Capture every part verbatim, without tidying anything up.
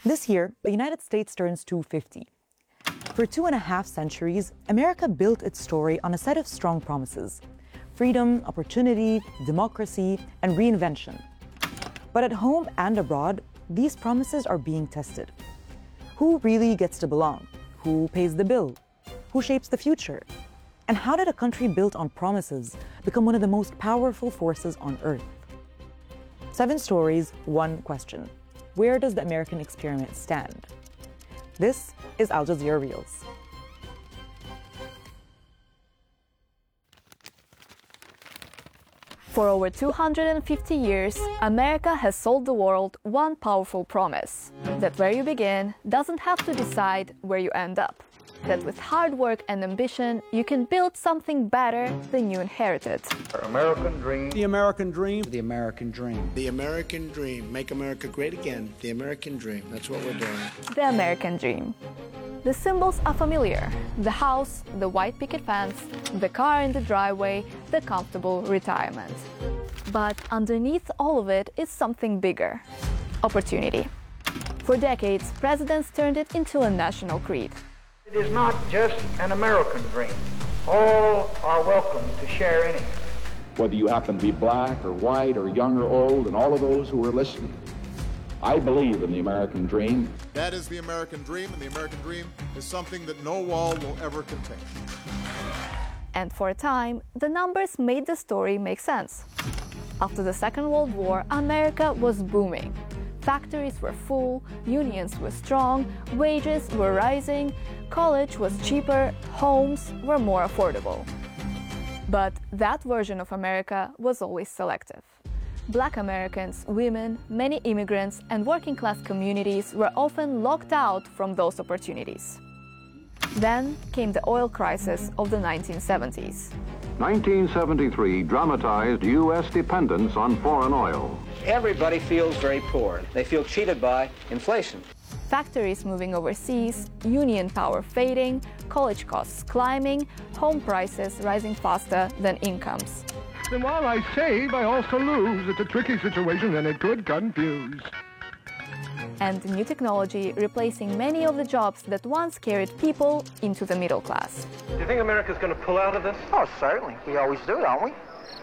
This year, the United States turns two hundred fifty. For two and a half centuries, America built its story on a set of strong promises: freedom, opportunity, democracy, and reinvention. But at home and abroad, these promises are being tested. Who really gets to belong? Who pays the bill? Who shapes the future? And how did a country built on promises become one of the most powerful forces on earth? Seven stories, one question. Where does the American experiment stand? This is Al Jazeera Reels. For over two hundred fifty years, America has sold the world one powerful promise: that where you begin doesn't have to decide where you end up. That with hard work and ambition, you can build something better than you inherited. American dream. The American dream. The American dream. The American dream. Make America great again. The American dream. That's what we're doing. The American dream. The symbols are familiar: the house, the white picket fence, the car in the driveway, the comfortable retirement. But underneath all of it is something bigger: opportunity. For decades, presidents turned it into a national creed. It is not just an American dream. All are welcome to share in it. Whether you happen to be black or white or young or old, and all of those who are listening, I believe in the American dream. That is the American dream, and the American dream is something that no wall will ever contain. And for a time, the numbers made the story make sense. After the Second World War, America was booming. Factories were full, unions were strong, wages were rising, college was cheaper, homes were more affordable. But that version of America was always selective. Black Americans, women, many immigrants, and working-class communities were often locked out from those opportunities. Then came the oil crisis of the nineteen seventies. nineteen seventy-three dramatized U S dependence on foreign oil. Everybody feels very poor. They feel cheated by inflation. Factories moving overseas, union power fading, college costs climbing, home prices rising faster than incomes. Then while I save, I also lose. It's a tricky situation and it could confuse. And new technology replacing many of the jobs that once carried people into the middle class. Do you think America's going to pull out of this? Oh, certainly. We always do, don't we?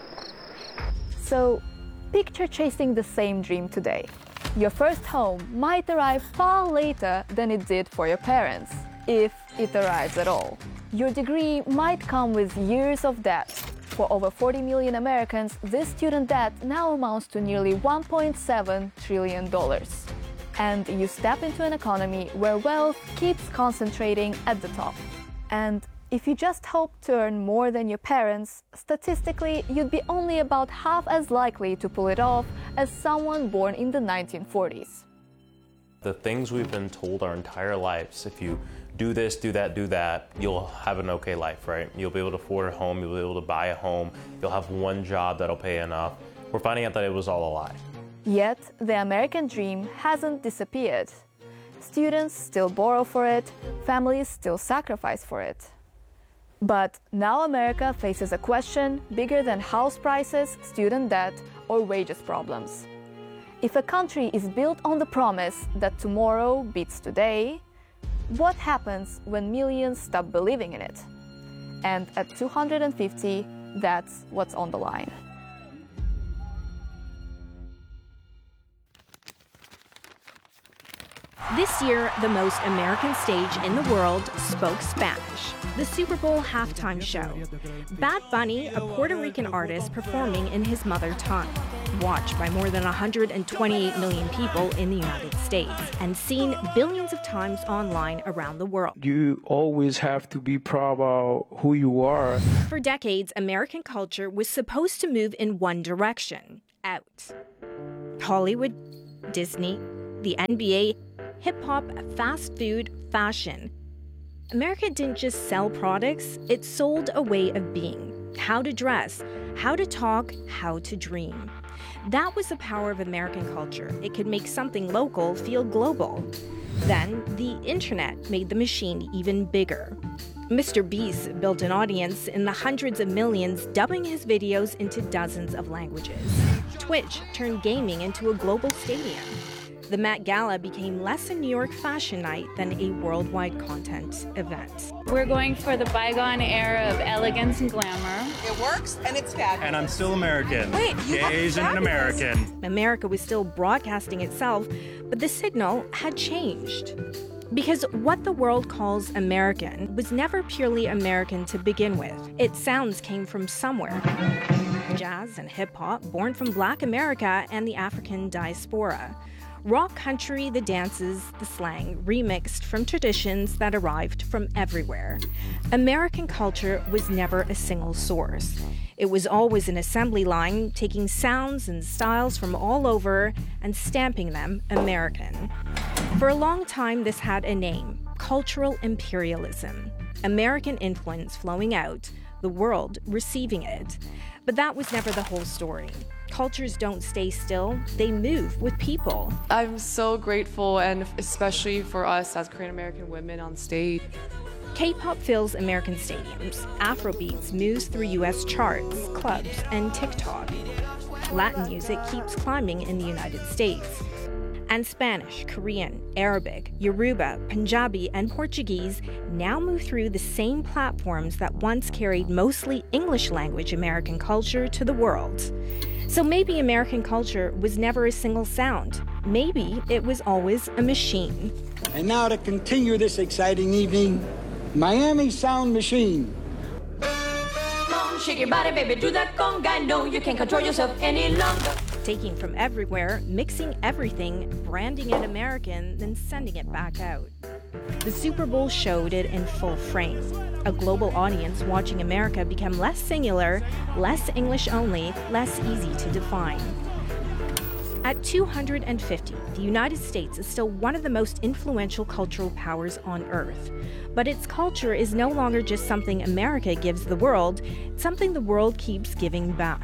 So, picture chasing the same dream today. Your first home might arrive far later than it did for your parents, if it arrives at all. Your degree might come with years of debt. For over forty million Americans, this student debt now amounts to nearly one point seven trillion dollars. And you step into an economy where wealth keeps concentrating at the top. And if you just hope to earn more than your parents, statistically, you'd be only about half as likely to pull it off as someone born in the nineteen forties. The things we've been told our entire lives, if you do this, do that, do that, you'll have an okay life, right? You'll be able to afford a home, you'll be able to buy a home, you'll have one job that'll pay enough. We're finding out that it was all a lie. Yet, the American dream hasn't disappeared. Students still borrow for it, families still sacrifice for it. But now America faces a question bigger than house prices, student debt, or wages problems. If a country is built on the promise that tomorrow beats today, what happens when millions stop believing in it? And at two hundred fifty, that's what's on the line. This year, the most American stage in the world spoke Spanish. The Super Bowl halftime show. Bad Bunny, a Puerto Rican artist performing in his mother tongue, watched by more than one hundred twenty-eight million people in the United States and seen billions of times online around the world. You always have to be proud about who you are. For decades, American culture was supposed to move in one direction, out. Hollywood, Disney, the N B A, hip-hop, fast food, fashion. America didn't just sell products, it sold a way of being. How to dress, how to talk, how to dream. That was the power of American culture. It could make something local feel global. Then, the internet made the machine even bigger. Mister Beast built an audience in the hundreds of millions, dubbing his videos into dozens of languages. Twitch turned gaming into a global stadium. the Met Gala became less a New York fashion night than a worldwide content event. We're going for the bygone era of elegance and glamour. It works and it's fabulous. And I'm still American. Wait, you Asian and American. America was still broadcasting itself, but the signal had changed. Because what the world calls American was never purely American to begin with. Its sounds came from somewhere. Jazz and hip-hop born from Black America and the African diaspora. Rock country, the dances, the slang, remixed from traditions that arrived from everywhere. American culture was never a single source. It was always an assembly line, taking sounds and styles from all over and stamping them American. For a long time, this had a name: cultural imperialism. American influence flowing out, the world receiving it. But that was never the whole story. Cultures don't stay still, they move with people. I'm so grateful, and especially for us as Korean American women on stage. K-pop fills American stadiums. Afrobeats moves through U S charts, clubs, and TikTok. Latin music keeps climbing in the United States. And Spanish, Korean, Arabic, Yoruba, Punjabi, and Portuguese now move through the same platforms that once carried mostly English language American culture to the world. So maybe American culture was never a single sound. Maybe it was always a machine. And now to continue this exciting evening, Miami Sound Machine. Come on, shake your body, baby, do that conga. No, you can't control yourself any longer. Taking from everywhere, mixing everything, branding it American, then sending it back out. The Super Bowl showed it in full frame. A global audience watching America become less singular, less English only, less easy to define. At two hundred fifty, the United States is still one of the most influential cultural powers on Earth. But its culture is no longer just something America gives the world, it's something the world keeps giving back.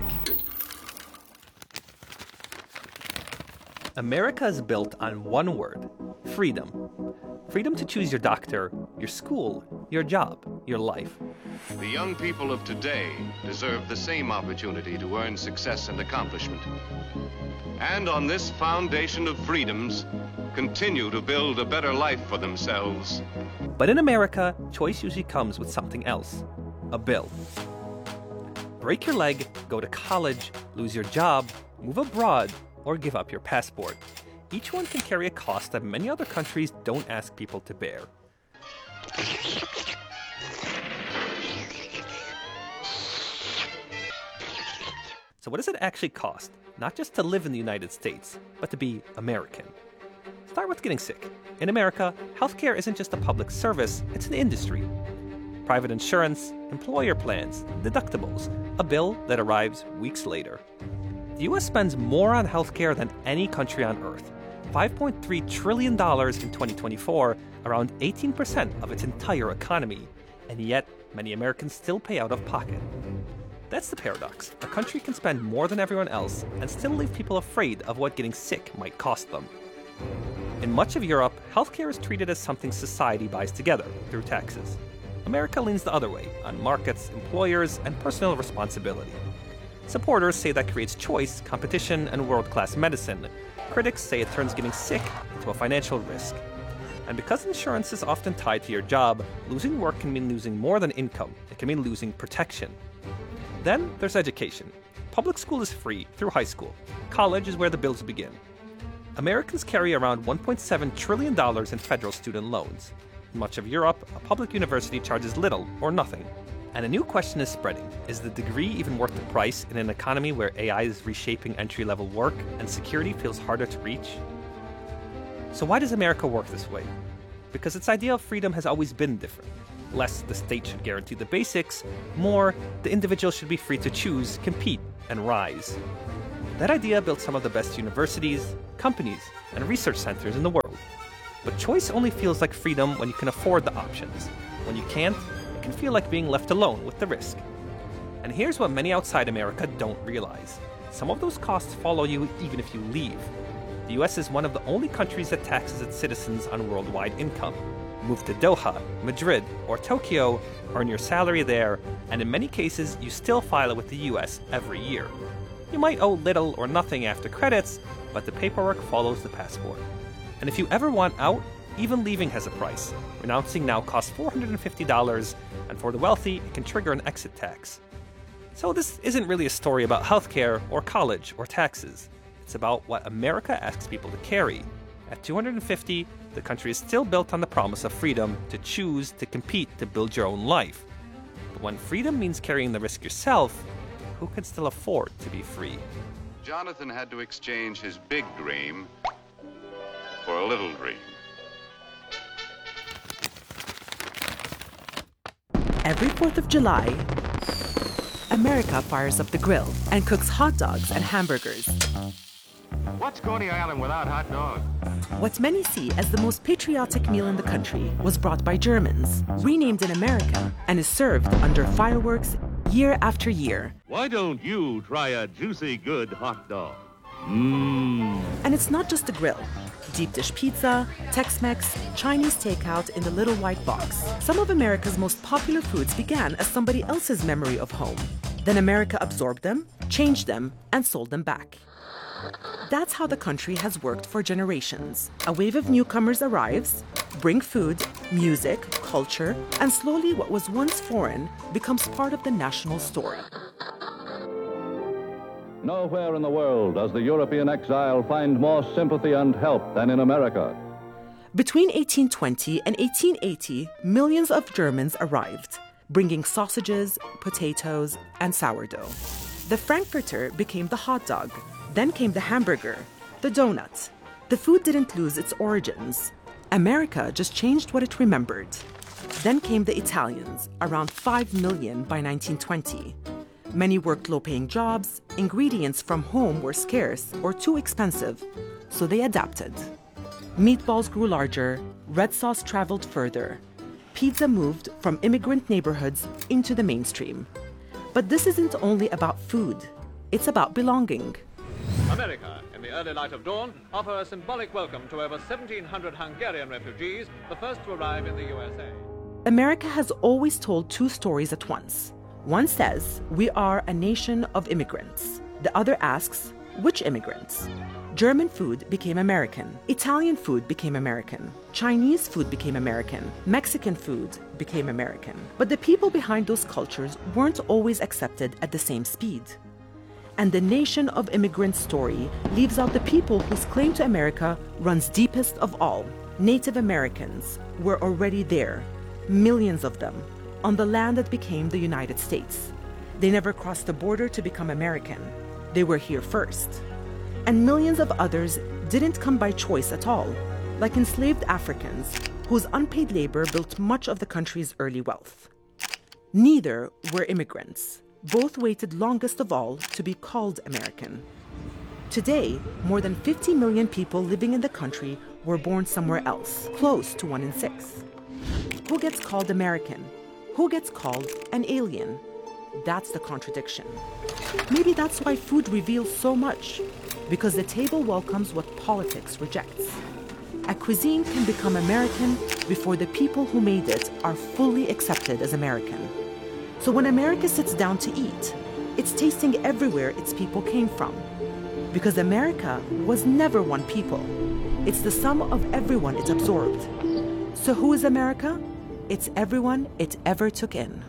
America is built on one word: freedom. Freedom to choose your doctor, your school, your job, your life. The young people of today deserve the same opportunity to earn success and accomplishment. And on this foundation of freedoms, continue to build a better life for themselves. But in America, choice usually comes with something else: a bill. Break your leg, go to college, lose your job, move abroad, or give up your passport. Each one can carry a cost that many other countries don't ask people to bear. So what does it actually cost? Not just to live in the United States, but to be American. Start with getting sick. In America, healthcare isn't just a public service, it's an industry. Private insurance, employer plans, deductibles, a bill that arrives weeks later. The U S spends more on healthcare than any country on Earth. five point three trillion dollars in twenty twenty-four, around eighteen percent of its entire economy. And yet, many Americans still pay out of pocket. That's the paradox. A country can spend more than everyone else and still leave people afraid of what getting sick might cost them. In much of Europe, healthcare is treated as something society buys together through taxes. America leans the other way, on markets, employers, and personal responsibility. Supporters say that creates choice, competition, and world-class medicine. Critics say it turns getting sick into a financial risk. And because insurance is often tied to your job, losing work can mean losing more than income. It can mean losing protection. Then there's education. Public school is free through high school. College is where the bills begin. Americans carry around one point seven trillion dollars in federal student loans. In much of Europe, a public university charges little or nothing. And a new question is spreading. Is the degree even worth the price in an economy where A I is reshaping entry-level work and security feels harder to reach? So why does America work this way? Because its idea of freedom has always been different. Less, the state should guarantee the basics. More, the individual should be free to choose, compete, and rise. That idea built some of the best universities, companies, and research centers in the world. But choice only feels like freedom when you can afford the options. When you can't, it can feel like being left alone with the risk. And here's what many outside America don't realize. Some of those costs follow you even if you leave. The U S is one of the only countries that taxes its citizens on worldwide income. Move to Doha, Madrid, or Tokyo, earn your salary there, and in many cases, you still file it with the U S every year. You might owe little or nothing after credits, but the paperwork follows the passport. And if you ever want out, even leaving has a price. Renouncing now costs four hundred fifty dollars, and for the wealthy, it can trigger an exit tax. So this isn't really a story about healthcare or college or taxes. It's about what America asks people to carry. At two hundred fifty, the country is still built on the promise of freedom to choose, to compete, to build your own life. But when freedom means carrying the risk yourself, who can still afford to be free? Jonathan had to exchange his big dream for a little dream. Every fourth of July, America fires up the grill and cooks hot dogs and hamburgers. What's Coney Island without hot dogs? What many see as the most patriotic meal in the country was brought by Germans, renamed in America, and is served under fireworks year after year. Why don't you try a juicy good hot dog? Mmm. And it's not just the grill. Deep dish pizza, Tex-Mex, Chinese takeout in the little white box. Some of America's most popular foods began as somebody else's memory of home. Then America absorbed them, changed them, and sold them back. That's how the country has worked for generations. A wave of newcomers arrives, bring food, music, culture, and slowly what was once foreign becomes part of the national story. Nowhere in the world does the European exile find more sympathy and help than in America. Between eighteen twenty and eighteen eighty, millions of Germans arrived, bringing sausages, potatoes, and sourdough. The Frankfurter became the hot dog. Then came the hamburger, the donut. The food didn't lose its origins. America just changed what it remembered. Then came the Italians, around five million by nineteen twenty. Many worked low-paying jobs, ingredients from home were scarce or too expensive, so they adapted. Meatballs grew larger, red sauce traveled further. Pizza moved from immigrant neighborhoods into the mainstream. But this isn't only about food, it's about belonging. America, in the early light of dawn, offer a symbolic welcome to over seventeen hundred Hungarian refugees, the first to arrive in the U S A. America has always told two stories at once. One says, we are a nation of immigrants. The other asks, which immigrants? German food became American. Italian food became American. Chinese food became American. Mexican food became American. But the people behind those cultures weren't always accepted at the same speed. And the nation of immigrants story leaves out the people whose claim to America runs deepest of all. Native Americans were already there, millions of them, on the land that became the United States. They never crossed the border to become American. They were here first. And millions of others didn't come by choice at all, like enslaved Africans, whose unpaid labor built much of the country's early wealth. Neither were immigrants. Both waited longest of all to be called American. Today, more than fifty million people living in the country were born somewhere else, close to one in six. Who gets called American? Who gets called an alien? That's the contradiction. Maybe that's why food reveals so much, because the table welcomes what politics rejects. A cuisine can become American before the people who made it are fully accepted as American. So when America sits down to eat, it's tasting everywhere its people came from. Because America was never one people. It's the sum of everyone it absorbed. So who is America? It's everyone it ever took in.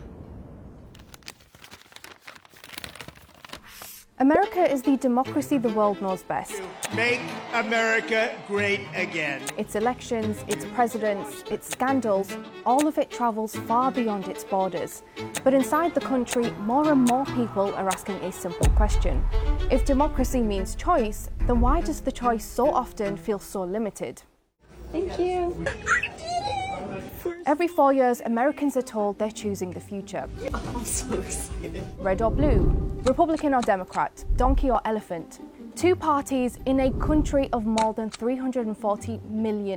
America is the democracy the world knows best. Make America great again. Its elections, its presidents, its scandals, all of it travels far beyond its borders. But inside the country, more and more people are asking a simple question. If democracy means choice, then why does the choice so often feel so limited? Thank you. Every four years, Americans are told they're choosing the future. I'm so excited. Red or blue, Republican or Democrat, donkey or elephant. Two parties in a country of more than three hundred forty million